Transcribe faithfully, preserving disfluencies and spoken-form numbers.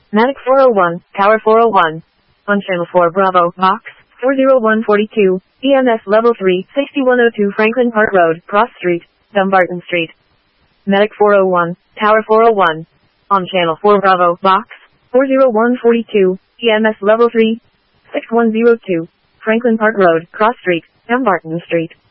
Medic four oh one, Tower four oh one. On Channel four Bravo, Box four oh one forty-two, E M S Level three, sixty-one oh two Franklin Park Road, Cross Street, Dumbarton Street. Medic four oh one, Tower four oh one. On Channel four Bravo, Box four oh one forty-two, E M S Level three, sixty-one oh two, Franklin Park Road, Cross Street, Dumbarton Street.